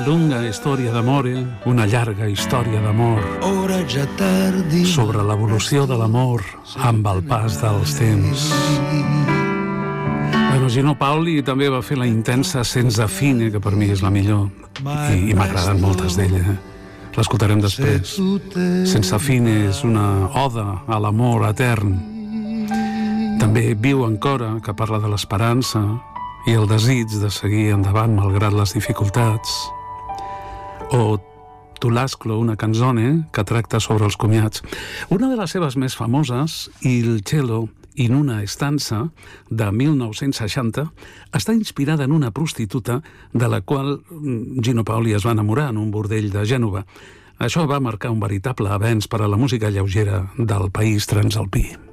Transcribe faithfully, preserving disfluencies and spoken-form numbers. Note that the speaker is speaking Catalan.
lunga història d'amore, una llarga història d'amor, sobre l'evolució de l'amor amb el pas dels temps. Bueno, Gino Paoli també va fer la intensa Senza fine, que per mi és la millor, i, i m'agraden moltes d'ella. L'escoltarem després. Senza fine és una oda a l'amor etern. També Viu ancora, que parla de l'esperança i el desig de seguir endavant malgrat les dificultats. O Tu lasclo, una canzone que tracta sobre els comiats. Una de les seves més famoses, Il cielo in una estança, de mil nou-cents seixanta, està inspirada en una prostituta de la qual Gino Paoli es va enamorar en un bordell de Gènova. Això va marcar un veritable avenç per a la música lleugera del país transalpí.